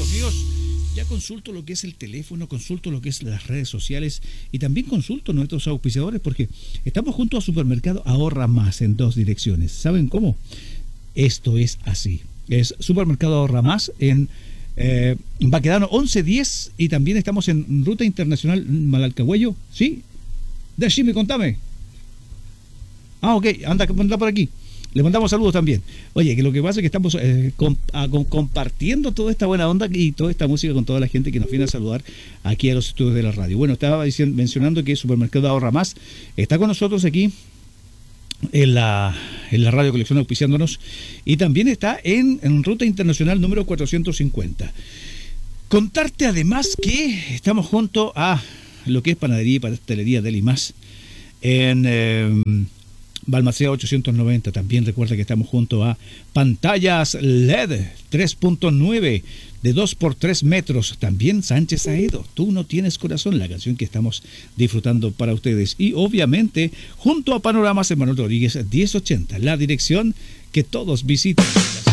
míos, ya consulto lo que es el teléfono, consulto lo que es las redes sociales y también consulto nuestros auspiciadores porque estamos junto a Supermercado Ahorra Más en 2 direcciones. ¿Saben cómo? Esto es así. Es Supermercado Ahorra Más en Baquedano 1110 y también estamos en Ruta Internacional Malalcahuello. ¿Sí? Decime, contame. Ah, ok, anda por aquí. Le mandamos saludos también. Oye, que lo que pasa es que estamos compartiendo toda esta buena onda y toda esta música con toda la gente que nos viene a saludar aquí a los estudios de la radio. Bueno, estaba mencionando que Supermercado Ahorra Más está con nosotros aquí en la Radio Colección auspiciándonos y también está en Ruta Internacional número 450. Contarte además que estamos junto a lo que es Panadería y Pastelería Deli Más en Balmaceda 890. También recuerda que estamos junto a Pantallas LED 3.9 de 2x3 metros. También Sánchez Aedo, Tú no tienes corazón, la canción que estamos disfrutando para ustedes. Y obviamente junto a Panoramas Manuel Rodríguez 1080, la dirección que todos visitan.